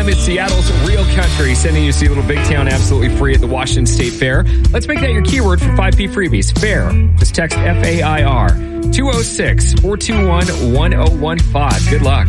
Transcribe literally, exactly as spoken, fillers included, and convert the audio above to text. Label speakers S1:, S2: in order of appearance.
S1: time, it's Seattle's Real Country, sending you to see Little Big Town absolutely free at the Washington State Fair. Let's make that your keyword for five P freebies. Fair. Just text F A I R two oh six, four two one, one oh one five. Good luck.